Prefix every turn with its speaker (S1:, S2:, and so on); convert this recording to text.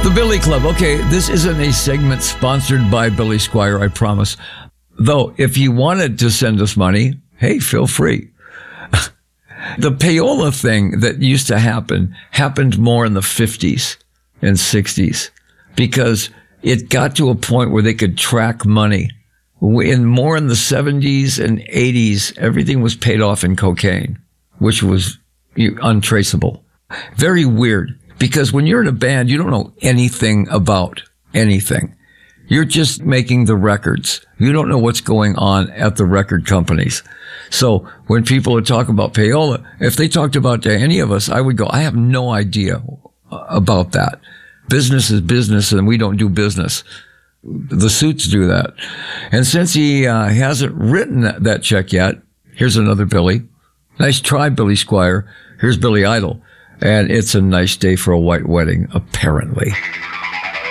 S1: The Billy Club. Okay, this isn't a segment sponsored by Billy Squier, I promise. Though, if you wanted to send us money, hey, feel free. The payola thing that used to happened more in the 50s and 60s because it got to a point where they could track money. More in the 70s and 80s, everything was paid off in cocaine, which was untraceable. Very weird. Because when you're in a band, you don't know anything about anything. You're just making the records. You don't know what's going on at the record companies. So when people are talking about payola, if they talked about to any of us, I would go, I have no idea about that. Business is business and we don't do business. The suits do that. And since he hasn't written that check yet, here's another Billy. Nice try, Billy Squier. Here's Billy Idol. And it's a nice day for a white wedding, apparently.